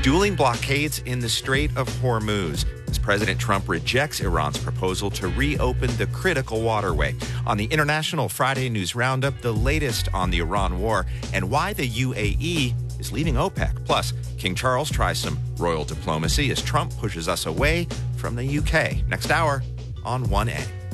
Dueling blockades in the Strait of Hormuz as President Trump rejects Iran's proposal to reopen the critical waterway. On the International Friday News Roundup, the latest on the Iran war and why the UAE is leaving OPEC. Plus, King Charles tries some royal diplomacy as Trump pushes us away from the UK. Next hour on 1A.